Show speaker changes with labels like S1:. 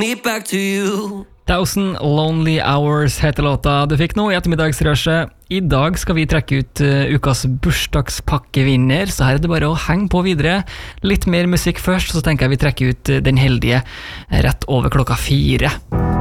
S1: me back to you.
S2: 1000 Lonely Hours heter låta du fikk nå i ettermiddagsrøsjet. I dag skal vi trekke ut ukas bursdagspakkevinner, så her er det bare å henge på videre. Litt mer musikk først, så tenker jeg vi trekker ut den heldige rett over klokka 4.